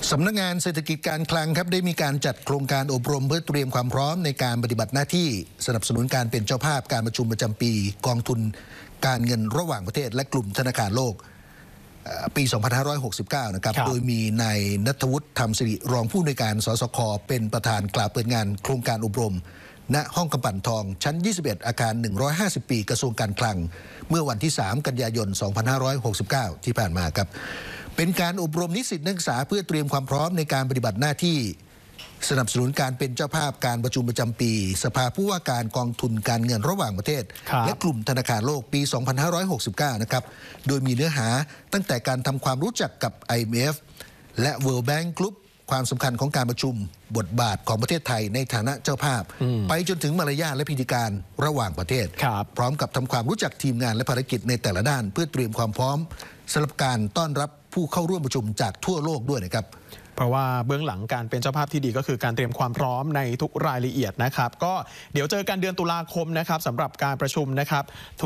สำนักงานเศรษฐกิจการคลังครับได้มีการจัดโครงการอบรมเพื่อเตรียมความพร้อมในการปฏิบัติหน้าที่สนับสนุนการเป็นเจ้าภาพการประชุมประจำปีกองทุนการเงินระหว่างประเทศและกลุ่มธนาคารโลกปี 2569 นะครับโดยมีนายณัฐวุฒิธรรมสิริรองผู้อำนวยการสสค.เป็นประธานกล่าวเปิดงานโครงการอบรมณห้องกำปั่นทองชั้น 21 อาคาร 150 ปีกระทรวงการคลังเมื่อวันที่ 3 กันยายน 2569 ที่ผ่านมาครับเป็นการอบรมนิสิตนักศึกษาเพื่อเตรียมความพร้อมในการปฏิบัติหน้าที่สนับสนุนการเป็นเจ้าภาพการประชุมประจำปีสภาผู้ว่าการกองทุนการเงินระหว่างประเทศและกลุ่มธนาคารโลกปี 2569 นะครับโดยมีเนื้อหาตั้งแต่การทำความรู้จักกับ IMF และ World Bank Group ความสำคัญของการประชุมบทบาทของประเทศไทยในฐานะเจ้าภาพไปจนถึงมารยาทและพิธีการระหว่างประเทศพร้อมกับทำความรู้จักทีมงานและภารกิจในแต่ละด้านเพื่อเตรียมความพร้อมสำหรับการต้อนรับผู้เข้าร่วมประชุมจากทั่วโลกด้วยนะครับเพราะว่าเบื้องหลังการเป็นเจ้าภาพที่ดีก็คือการเตรียมความพร้อมในทุกรายละเอียดนะครับก็เดี๋ยวเจอกันเดือนตุลาคมนะครับสำหรับการประชุมนะครับ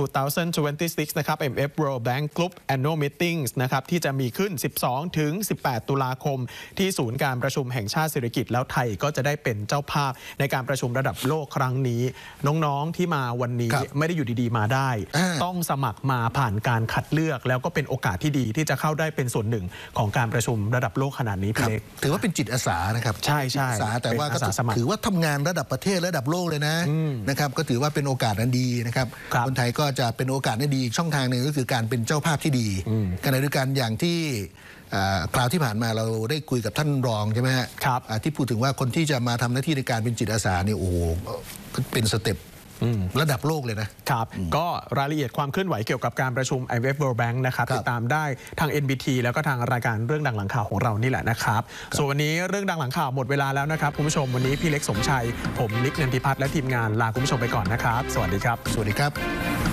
2026 นะครับ IMF World Bank Group Annual Meetings นะครับที่จะมีขึ้น 12 ถึง 18 ตุลาคมที่ศูนย์การประชุมแห่งชาติเศรษฐกิจแล้วไทยก็จะได้เป็นเจ้าภาพในการประชุมระดับโลกครั้งนี้น้องๆที่มาวันนี้ไม่ได้อยู่ดีๆมาได้ต้องสมัครมาผ่านการคัดเลือกแล้วก็เป็นโอกาสที่ดีที่จะเข้าได้เป็นส่วนหนึ่งของการประชุมระดับโลกขนาดนี้พี่เล็กถือว่าเป็นจิตอาสานะครับใช่อาสาแต่ว่าก็ถือว่าทำงานระดับประเทศระดับโลกเลยนะครับก็ถือว่าเป็นโอกาสนั้นดีนะครับคนไทยก็จะเป็นโอกาสนั้นดีช่องทางหนึ่งก็คือการเป็นเจ้าภาพที่ดีขณะเดียวกันอย่างที่คราวที่ผ่านมาเราได้คุยกับท่านรองใช่ไหมฮะที่พูดถึงว่าคนที่จะมาทำหน้าที่ในการเป็นจิตอาสาเนี่ยโอ้โหเป็นสเต็ประดับโลกเลยนะครับก็รายละเอียดความเคลื่อนไหวเกี่ยวกับการประชุม IMF World Bank นะครับติดตามได้ทาง NBT แล้วก็ทางรายการเรื่องดังหลังข่าวของเรานี่แหละนะครับส่วนวันนี้เรื่องดังหลังข่าวหมดเวลาแล้วนะครับคุณผู้ชมวันนี้พี่เล็กสมชัยผมนิกนันทิพัฒน์และทีมงานลาคุณผู้ชมไปก่อนนะครับสวัสดีครับสวัสดีครับ